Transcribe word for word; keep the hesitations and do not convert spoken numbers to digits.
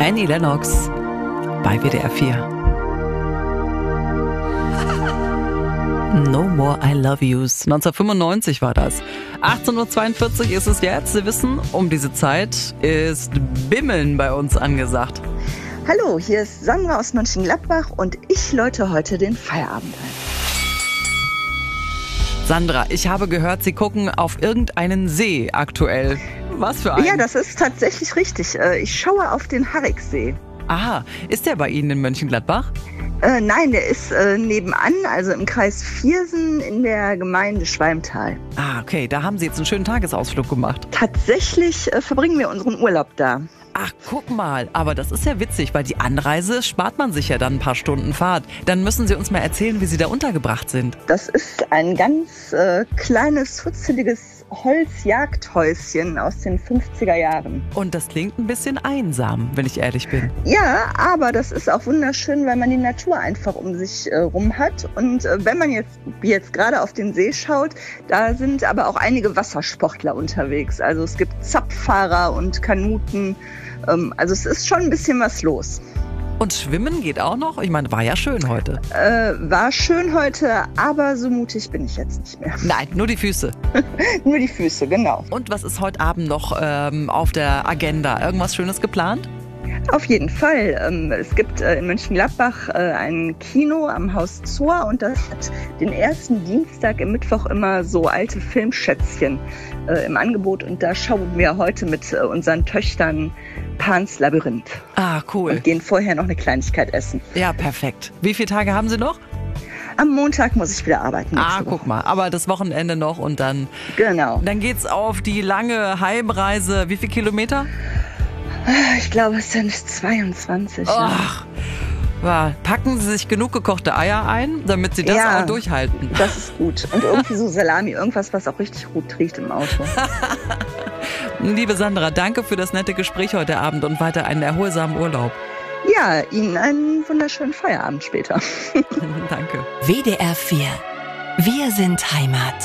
Annie Lennox bei W D R vier. No More I Love Yous. neunzehnhundertfünfundneunzig war das. achtzehn Uhr zweiundvierzig ist es jetzt. Sie wissen, um diese Zeit ist Bimmeln bei uns angesagt. Hallo, hier ist Sandra aus Mönchengladbach und ich läute heute den Feierabend ein. Sandra, ich habe gehört, Sie gucken auf irgendeinen See aktuell. Was für einen? Ja, das ist tatsächlich richtig. Ich schaue auf den Hariksee. Aha, ist der bei Ihnen in Mönchengladbach? Äh, nein, der ist äh, nebenan, also im Kreis Viersen in der Gemeinde Schwalmtal. Ah, okay, da haben Sie jetzt einen schönen Tagesausflug gemacht. Tatsächlich äh, verbringen wir unseren Urlaub da. Ach, guck mal, aber das ist ja witzig, weil die Anreise spart man sich ja dann ein paar Stunden Fahrt. Dann müssen Sie uns mal erzählen, wie Sie da untergebracht sind. Das ist ein ganz äh, kleines, futzeliges Holzjagdhäuschen aus den fünfziger Jahren. Und das klingt ein bisschen einsam, wenn ich ehrlich bin. Ja, aber das ist auch wunderschön, weil man die Natur einfach um sich äh, rum hat. Und äh, wenn man jetzt, wie jetzt gerade auf den See schaut, da sind aber auch einige Wassersportler unterwegs. Also es gibt Zapffahrer und Kanuten. Ähm, also es ist schon ein bisschen was los. Und schwimmen geht auch noch? Ich meine, war ja schön heute. Äh, war schön heute, aber so mutig bin ich jetzt nicht mehr. Nein, nur die Füße. Nur die Füße, genau. Und was ist heute Abend noch ähm, auf der Agenda? Irgendwas Schönes geplant? Auf jeden Fall. Ähm, es gibt äh, in Mönchengladbach äh, ein Kino am Haus Zohr und das hat den ersten Dienstag im Mittwoch immer so alte Filmschätzchen äh, im Angebot. Und da schauen wir heute mit äh, unseren Töchtern Pans Labyrinth. Ah, cool. Und gehen vorher noch eine Kleinigkeit essen. Ja, perfekt. Wie viele Tage haben Sie noch? Am Montag muss ich wieder arbeiten. Ah, guck mal. Aber das Wochenende noch und dann... Genau. Dann geht's auf die lange Heimreise. Wie viele Kilometer? Ich glaube, es sind zweiundzwanzig. Ach, ja. Packen Sie sich genug gekochte Eier ein, damit Sie das ja, auch durchhalten. Das ist gut. Und irgendwie so Salami, irgendwas, was auch richtig gut riecht im Auto. Liebe Sandra, danke für das nette Gespräch heute Abend und weiter einen erholsamen Urlaub. Ja, Ihnen einen wunderschönen Feierabend später. Danke. W D R vier. Wir sind Heimat.